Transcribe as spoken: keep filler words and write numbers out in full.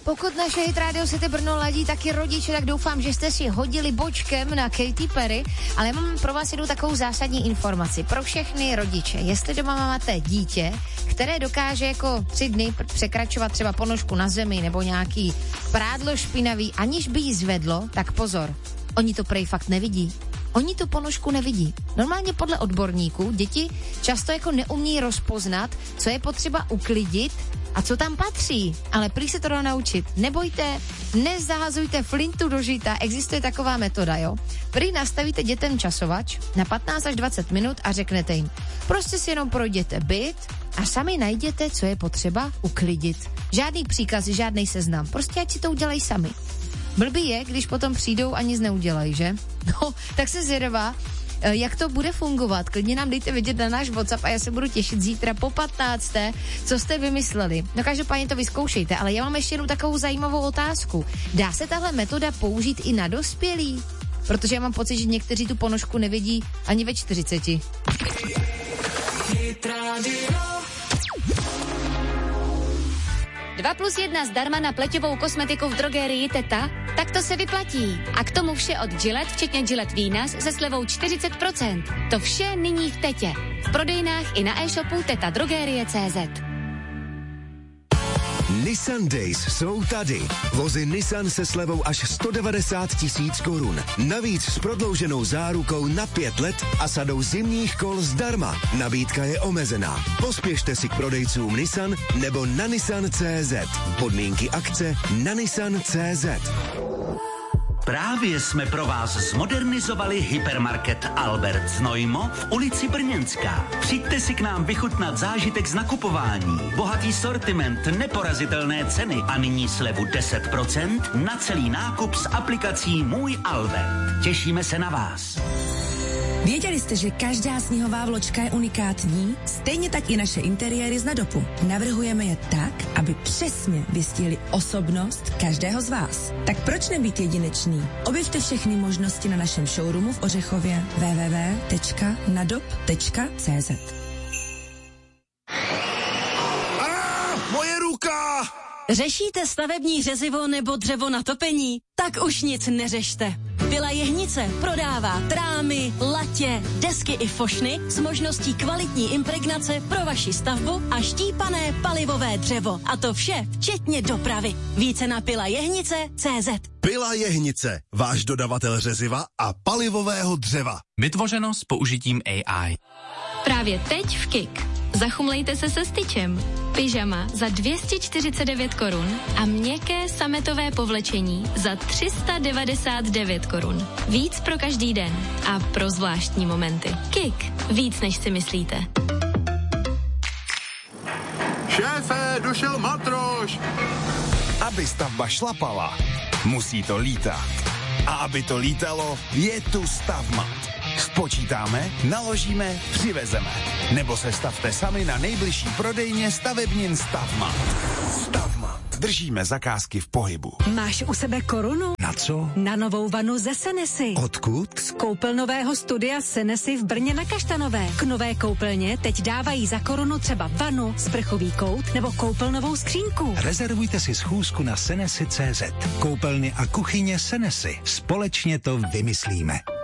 Pokud naše Hit Radio City Brno ladí taky rodiče, tak doufám, že jste si hodili bočkem na Katy Perry, ale já mám pro vás jednu takovou zásadní informaci. Pro všechny rodiče, jestli doma máte dítě, které dokáže jako tři dny překračovat třeba ponožku na zemi nebo nějaký prádlo špinavý, aniž by jí zvedlo, tak pozor, oni to prej fakt nevidí. Oni tu ponožku nevidí. Normálně podle odborníků děti často jako neumí rozpoznat, co je potřeba uklidit a co tam patří. Ale prý se to dá naučit. Nebojte, nezahazujte flintu do žita, existuje taková metoda, jo. Prý nastavíte dětem časovač na patnáct až dvacet minut a řeknete jim, prostě si jenom projděte byt a sami najděte, co je potřeba uklidit. Žádný příkazy, žádný seznam, prostě ať si to udělají sami. Blbý je, když potom přijdou a nic neudělají, že? No, tak se zvědavá, jak to bude fungovat. Klidně nám dejte vědět na náš WhatsApp a já se budu těšit zítra po patnácté, co jste vymysleli. No každopádně to vyzkoušejte, ale já mám ještě jednu takovou zajímavou otázku. Dá se tahle metoda použít i na dospělí? Protože já mám pocit, že někteří tu ponožku nevidí ani ve čtyřiceti. Dva plus jedna zdarma na pleťovou kosmetiku v drogérii Teta? Tak to se vyplatí. A k tomu vše od Gillette, včetně Gillette Venus, se slevou čtyřicet procent. To vše nyní v Tetě. V prodejnách i na e-shopu teta drogerie tečka cé zet. Nissan Days jsou tady. Vozy Nissan se slevou až sto devadesát tisíc korun. Navíc s prodlouženou zárukou na pět let a sadou zimních kol zdarma. Nabídka je omezená. Pospěšte si k prodejcům Nissan nebo na nissan tečka cé zet. Podmínky akce na nissan tečka cé zet. Právě jsme pro vás zmodernizovali hypermarket Albert Znojmo v ulici Brněnská. Přijďte si k nám vychutnat zážitek z nakupování, bohatý sortiment, neporazitelné ceny a nyní slevu deset procent na celý nákup s aplikací Můj Albert. Těšíme se na vás. Věděli jste, že každá sněhová vločka je unikátní? Stejně tak i naše interiéry z Nadopu. Navrhujeme je tak, aby přesně vystihli osobnost každého z vás. Tak proč nebýt jedinečný? Objevte všechny možnosti na našem showroomu v Ořechově w w w tečka nadop tečka cé zet. Moje ruka! Řešíte stavební řezivo nebo dřevo na topení? Tak už nic neřešte. Pila Jehnice prodává trámy, latě, desky i fošny s možností kvalitní impregnace pro vaši stavbu a štípané palivové dřevo. A to vše včetně dopravy. Více na pila jehnice tečka cé zet. Pila Jehnice, váš dodavatel řeziva a palivového dřeva. Vytvořeno s použitím A I. Právě teď v Kik. Zachumlejte se se styčem. Pyžama za dvě stě čtyřicet devět korun a měkké sametové povlečení za tři sta devadesát devět korun. Víc pro každý den a pro zvláštní momenty. Kik. Víc než si myslíte. Šéfe, došel matroš! Aby stavba šlapala, musí to lítat. A aby to lítalo, je tu Stavmat. Spočítáme, naložíme, přivezeme. Nebo se stavte sami na nejbližší prodejně stavebnin Stavmat. Stavmat. Držíme zakázky v pohybu. Máš u sebe korunu? Na co? Na novou vanu ze Senesy. Odkud? Z koupelnového studia Senesy v Brně na Kaštanové. K nové koupelně teď dávají za korunu třeba vanu, sprchový kout nebo koupelnovou skřínku. Rezervujte si schůzku na senesy tečka cé zet. Koupelny a kuchyně Senesy. Společně to vymyslíme.